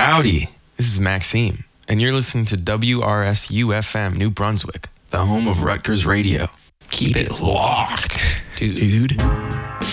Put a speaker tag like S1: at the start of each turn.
S1: Howdy, this is Maxime, and you're listening to WRSU-FM New Brunswick, the home of Rutgers Radio. Keep it locked, dude.